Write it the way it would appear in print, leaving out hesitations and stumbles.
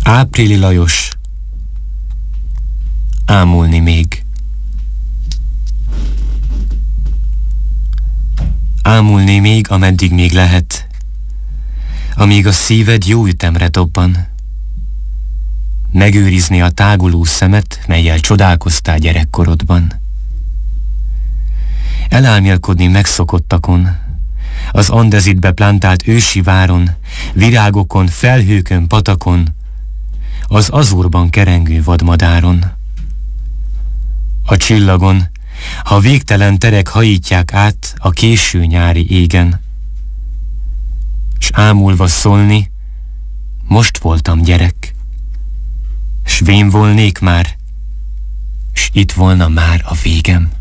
Áprili Lajos. Ámulni még. Ámulni még, ameddig még lehet, amíg a szíved jó ütemre dobban. Megőrizni a táguló szemet, mellyel csodálkoztál gyerekkorodban. Elálmélkodni megszokottakon, az andezitbe plántált ősi váron, virágokon, felhőkön, patakon, az azurban kerengő vadmadáron. A csillagon, ha végtelen terek hajítják át a késő nyári égen, s ámulva szólni, most voltam gyerek, s vén volnék már, s itt volna már a végem.